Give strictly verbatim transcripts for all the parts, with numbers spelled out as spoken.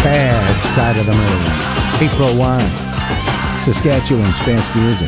bad side of the moon. April first, Saskatchewan's best music.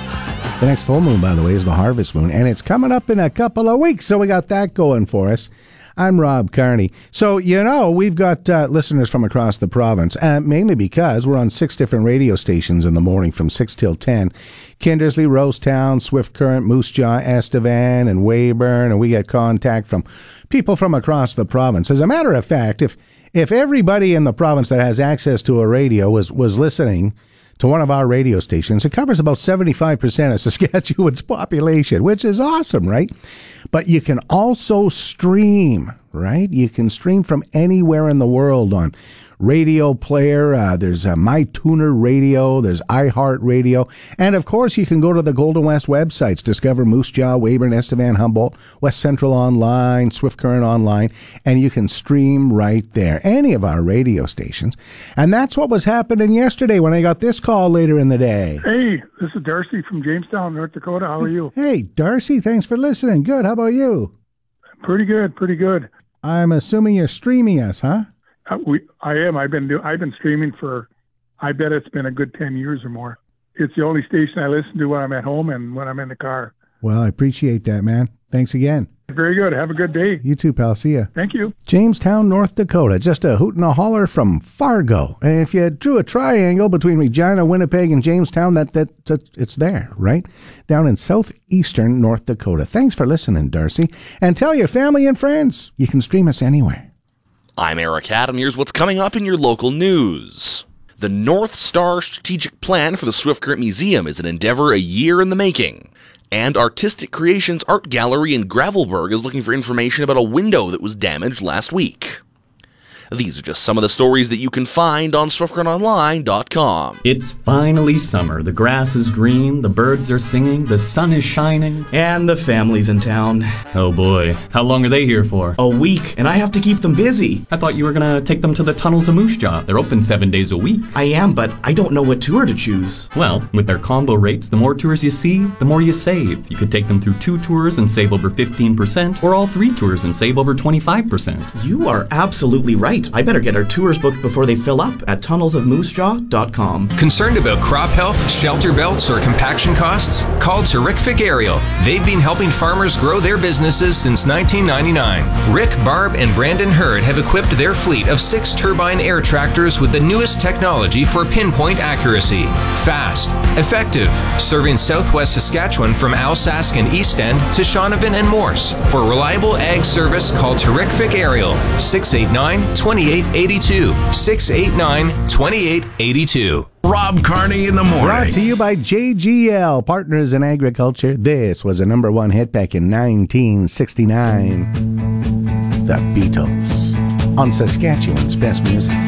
The next full moon, by the way, is the harvest moon, and it's coming up in a couple of weeks, so we got that going for us. I'm Rob Carney. So, you know, we've got uh, listeners from across the province, uh, mainly because we're on six different radio stations in the morning from six till ten. Kindersley, Rosetown, Swift Current, Moose Jaw, Estevan, and Weyburn, and we get contact from people from across the province. As a matter of fact, if if everybody in the province that has access to a radio was, was listening to one of our radio stations, it covers about seventy-five percent of Saskatchewan's population, which is awesome, right? But you can also stream, right? You can stream from anywhere in the world on Radio Player. Uh, there's uh, MyTuner Radio. There's iHeartRadio. And, of course, you can go to the Golden West websites, discover Moose Jaw, Weyburn, Estevan, Humboldt, West Central Online, Swift Current Online, and you can stream right there, any of our radio stations. And that's what was happening yesterday when I got this call later in the day. Hey, this is Darcy from Jamestown, North Dakota. How are you? Hey, Darcy, thanks for listening. Good. How about you? Pretty good, pretty good. I'm assuming you're streaming us, huh? Uh, we, I am. I've been do, I've been streaming for, I bet it's been a good ten years or more. It's the only station I listen to when I'm at home and when I'm in the car. Well, I appreciate that, man. Thanks again. Very good. Have a good day. You too, pal. See ya. Thank you. Jamestown, North Dakota. Just a hoot and a holler from Fargo. And if you drew a triangle between Regina, Winnipeg, and Jamestown, that, that, that it's there, right? Down in southeastern North Dakota. Thanks for listening, Darcy. And tell your family and friends you can stream us anywhere. I'm Eric Adam. Here's what's coming up in your local news. The North Star Strategic Plan for the Swift Current Museum is an endeavor a year in the making. And Artistic Creations Art Gallery in Gravelburg is looking for information about a window that was damaged last week. These are just some of the stories that you can find on swift current online dot com. It's finally summer. The grass is green, the birds are singing, the sun is shining. And the family's in town. Oh boy. How long are they here for? A week, and I have to keep them busy. I thought you were gonna take them to the tunnels of Moose Jaw. They're open seven days a week. I am, but I don't know what tour to choose. Well, with their combo rates, the more tours you see, the more you save. You could take them through two tours and save over fifteen percent, or all three tours and save over twenty-five percent. You are absolutely right. I better get our tours booked before they fill up at tunnels of moose jaw dot com. Concerned about crop health, shelter belts, or compaction costs? Call Terrific Aerial. They've been helping farmers grow their businesses since nineteen ninety-nine. Rick, Barb, and Brandon Hurd have equipped their fleet of six turbine air tractors with the newest technology for pinpoint accuracy. Fast, effective, serving southwest Saskatchewan from Alsask and East End to Shaunavon and Morse. For reliable ag service, call Terrific Aerial, six eight nine, two eight eight two, six eight nine, two eight eight two. Rob Carney in the morning. Brought to you by J G L, Partners in Agriculture. This was a number one hit back in nineteen sixty-nine. The Beatles on Saskatchewan's best music.